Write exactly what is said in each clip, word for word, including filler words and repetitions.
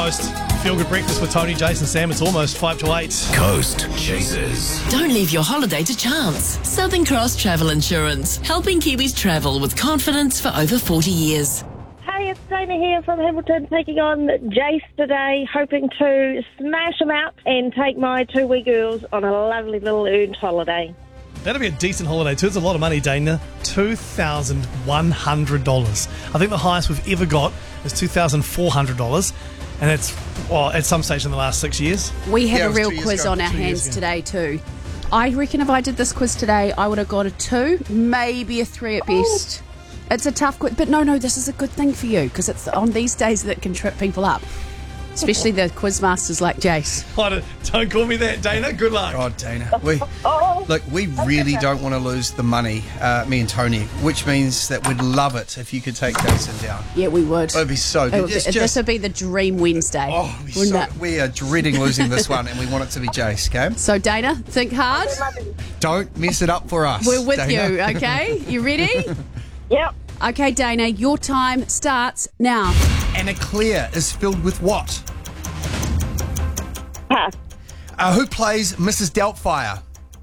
Coast. Feel Good Breakfast with Tony, Jason, Sam. It's almost five to eight. Coast Chasers. Don't leave your holiday to chance. Southern Cross Travel Insurance, helping Kiwis travel with confidence for over forty years. Hey, it's Dana here from Hamilton, taking on Jace today, hoping to smash him out and take my two wee girls on a lovely little earned holiday. That'll be a decent holiday too. It's a lot of money, Dana. two thousand one hundred dollars. I think the highest we've ever got is two thousand four hundred dollars. And it's, well, at some stage in the last six years. We have Yeah, it a was real two years quiz ago. on our Two years hands ago. today too. I reckon if I did this quiz today, I would have got a two, maybe a three at best. It's a tough quiz, but no, no, this is a good thing for you because it's on these days that can trip people up, especially the quiz masters like Jace. Oh, don't, don't call me that, Dana. Good luck. God, Dana. We, look, we really don't want to lose the money, uh, me and Tony, which means that we'd love it if you could take Jason down. Yeah, we would. It'd be so It good. would be- It's this just, would be the dream Wednesday. oh, it'd be wouldn't so, it? we are dreading losing this one, and we want it to be Jace, okay? So, Dana, think hard. Don't mess it up for us. We're with Dana. you, okay? You ready? Yep. Okay, Dana, your time starts now. An eclair is filled with what? Pass. Uh, who plays Missus Doubtfire?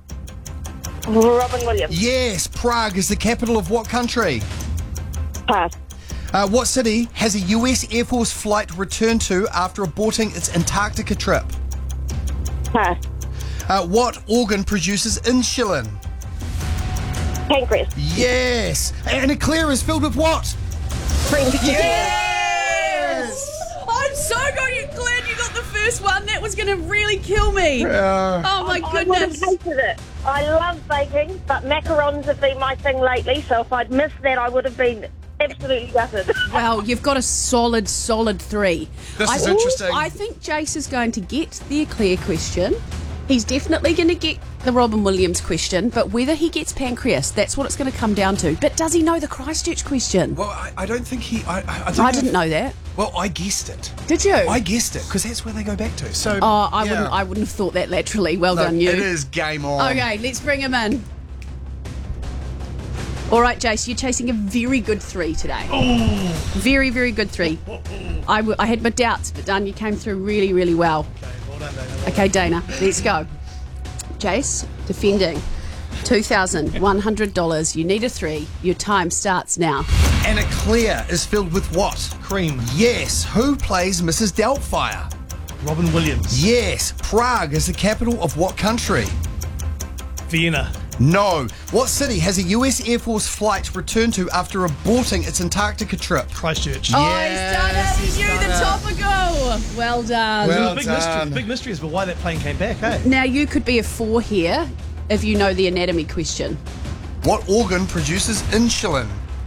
Robin Williams. Yes, Prague is the capital of what country? Pass. Uh, what city has a U S Air Force flight returned to after aborting its Antarctica trip? Pass. Uh, what organ produces insulin? Pancreas. Yes. An eclair is filled with what? Cream. Yes. I'm so good. You glad you got the first one. That was going to really kill me. Uh, Oh my I would have goodness. hated it. I love baking, but macarons have been my thing lately, so if I'd missed that, I would have been absolutely gutted. Well, you've got a solid, solid three. This I, is interesting. I think Jace is going to get the eclair question. He's definitely going to get the Robin Williams question, but whether he gets pancreas, that's what it's going to come down to. But does he know the Christchurch question? well, I, I don't think he. I, I, I, don't I didn't know that. Well, I guessed it. Did you? I guessed it because that's where they go back to. So. oh, I yeah. wouldn't. I wouldn't have thought that laterally. Well No, done, you. It is game on. Okay, let's bring him in. All right, Jace, you're chasing a very good three today. Very, very good three. I, w- I had my doubts, but Dan, you came through really, really well. Okay, well done, Dana. Okay, Dana, let's go. Jace, defending two thousand one hundred dollars. You need a three. Your time starts now. An eclair is filled with what? Cream. Yes. Who plays Missus Doubtfire? Robin Williams. Yes. Prague is the capital of what country? Vienna. No. What city has a U S Air Force flight returned to after aborting its Antarctica trip? Christchurch. Oh, he's done it. he's He knew done the it. topical. Well done. Well the big done. mystery. The big mystery is but why that plane came back, hey? Now, you could be a four here if you know the anatomy question. What organ produces insulin?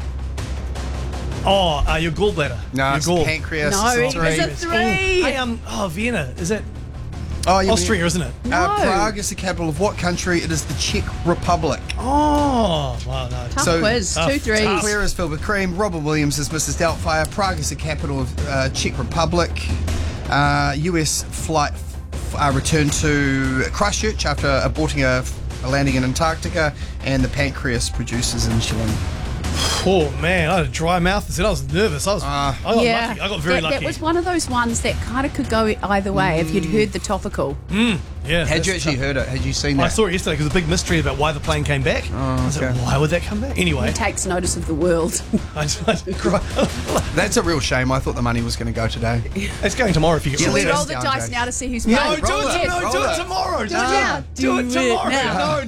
Oh, uh, your gallbladder. No, your it's gall. pancreas. No, It's it a was three. a three. Hey, um, oh, Vienna. Is it Oh, yeah, Austria, isn't it? Uh, No. Prague is the capital of what country? It is the Czech Republic. Oh, well, no. Tough So- quiz. Tough, Two threes. tough. Eclair is filled with cream. Robin Williams is Missus Doubtfire. Prague is the capital of uh, Czech Republic. Uh, U S flight f- uh, returned to Christchurch after aborting a, a landing in Antarctica, and the pancreas produces insulin. Oh, man, I had a dry mouth. I said I was nervous. I was. Uh, I got Yeah, lucky. I got very that, lucky. that was one of those ones that kind of could go either way if you'd heard the topical. yeah. Had that's you actually tough. heard it? Had you seen I that? saw it yesterday because the big mystery about why the plane came back. Oh, I was like, okay. why would that come back? Anyway, Takes notice of the world. I just, I just, That's a real shame. I thought the money was going to go today. it's going tomorrow if you get Yeah, Shall we let us roll the down, dice Jace. now to see who's No, paying? do roll it, it, no, roll do it it. tomorrow. Do it now. Do it Do it tomorrow. now. No,